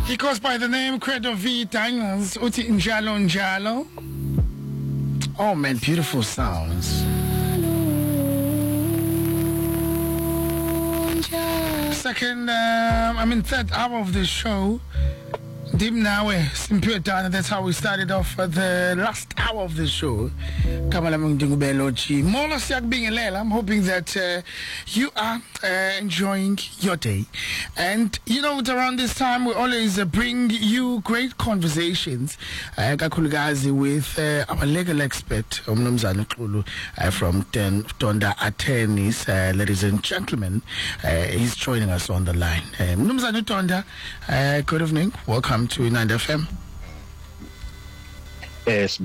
He goes by the name Credo V Daniels, Uti Njalo Njalo. Oh man, beautiful sounds. Second, third hour of the show. Dim Nawe, Simpure Dana, that's how we started off the last hour of the show. I'm hoping that you are enjoying your day. And you know, around this time we always bring you great conversations. Kakhulukazi with our legal expert, Mnumzane Xulu, from Tonda Attorneys, ladies and gentlemen. He's joining us on the line. Mnumzane Tonda, good evening. Welcome to 9FM. Yes,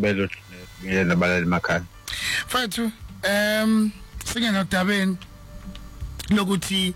Fatu, singing out Tabin Loguti,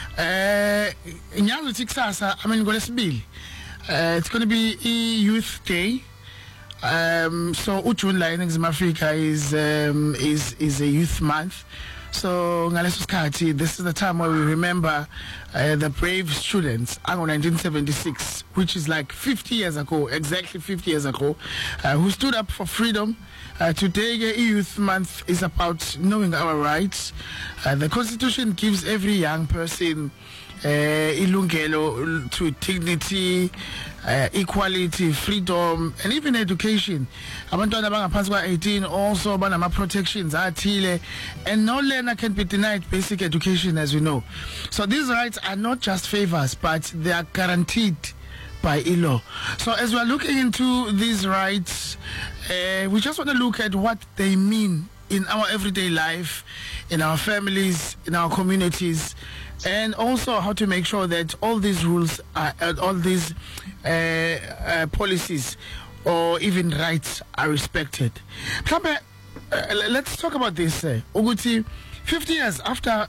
Nyalu Tixasa, Goles it's going to be Youth Day. So Uchun Linings Africa is a youth month. So this is the time where we remember the brave students in 1976, which is like 50 years ago, exactly 50 years ago, who stood up for freedom. Today, Youth Month is about knowing our rights. The Constitution gives every young person ilungelo to dignity, equality, freedom, and even education. Abantwana abangaphansi kwa 18 also banama protections athile, and no learner can be denied basic education, as we know. So these rights are not just favors, but they are guaranteed by law. So as we are looking into these rights, we just want to look at what they mean in our everyday life, in our families, in our communities, and also how to make sure that all these rules, all these policies or even rights are respected. Let's talk about this. Uguti, 50 years after